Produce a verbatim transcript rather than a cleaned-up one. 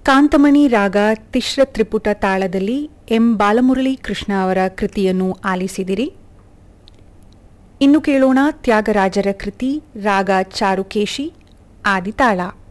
ಕಾಂತಮಣಿ ರಾಗ ತಿಶ್ರ ತ್ರಿಪುಟ ತಾಳದಲ್ಲಿ ಎಂ ಬಾಲಮುರಳಿ ಕೃಷ್ಣ ಅವರ ಕೃತಿಯನ್ನು ಆಲಿಸಿದಿರಿ. ಇನ್ನು ಕೇಳೋಣ ತ್ಯಾಗರಾಜರ ಕೃತಿ ರಾಗ ಚಾರುಕೇಶಿ ಆದಿತಾಳ.